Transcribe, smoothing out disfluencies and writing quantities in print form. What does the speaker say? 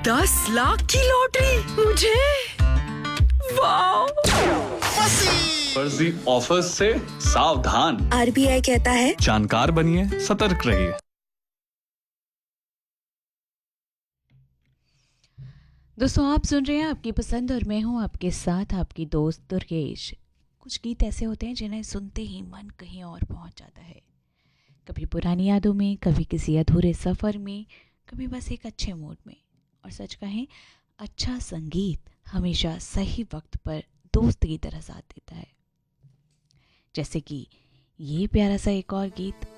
10 लाख की लॉटरी मुझे, वाह। फर्जी ऑफर्स से सावधान। RBI कहता है जानकार बनिए, सतर्क रहिए। दोस्तों, आप सुन रहे हैं आपकी पसंद और मैं हूं आपके साथ आपकी दोस्त दुर्गेश। कुछ गीत ऐसे होते हैं जिन्हें सुनते ही मन कहीं और पहुंच जाता है, कभी पुरानी यादों में, कभी किसी अधूरे सफ़र में, कभी बस एक अच्छे मूड में। और सच कहें, अच्छा संगीत हमेशा सही वक्त पर दोस्त की तरह साथ देता है। जैसे कि ये प्यारा सा एक और गीत